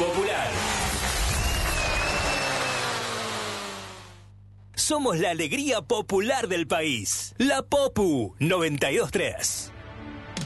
Popular. Somos la alegría popular del país. La Popu 92.3.